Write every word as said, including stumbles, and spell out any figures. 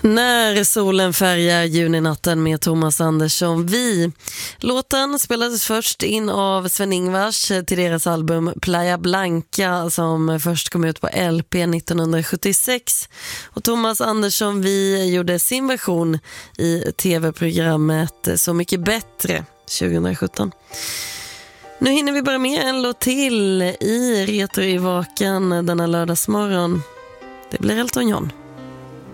När solen färgar juninatten med Thomas Andersson Vi. Låten spelades först in av Sven-Ingvars till deras album Playa Blanca som först kom ut på L P nittonhundrasjuttiosex. Och Thomas Andersson Vi gjorde sin version i tv-programmet Så mycket bättre tjugohundrasjutton. Nu hinner vi bara med en låt till i Retro i vakan denna lördagsmorgon. Det blir Elton John.